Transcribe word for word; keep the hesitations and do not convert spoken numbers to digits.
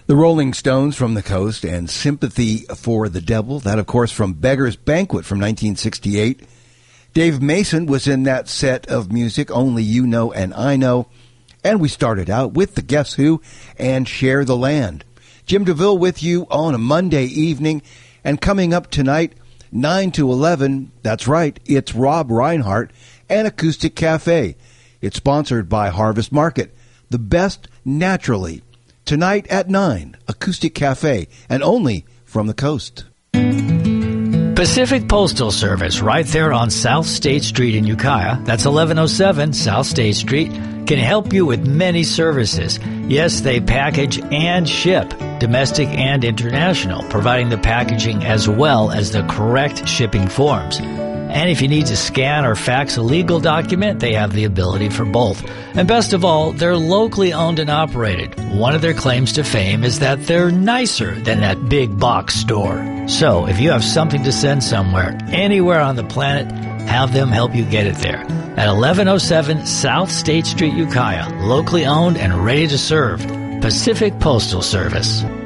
The Rolling Stones from the Coast and Sympathy for the Devil. That, of course, from Beggar's Banquet from nineteen sixty-eight. Dave Mason was in that set of music, Only You Know and I Know. And we started out with the Guess Who and Share the Land. Jim DeVille with you on a Monday evening. And coming up tonight, nine to eleven, that's right, it's Rob Reinhardt and Acoustic Cafe. It's sponsored by Harvest Market, the best naturally. Tonight at nine, Acoustic Cafe, and only from the coast. Pacific Postal Service, right there on South State Street in Ukiah, that's eleven oh seven South State Street, can help you with many services. Yes, they package and ship, domestic and international, providing the packaging as well as the correct shipping forms. And if you need to scan or fax a legal document, they have the ability for both. And best of all, they're locally owned and operated. One of their claims to fame is that they're nicer than that big box store. So if you have something to send somewhere, anywhere on the planet, have them help you get it there. At eleven oh seven South State Street, Ukiah, locally owned and ready to serve. Pacific Postal Service.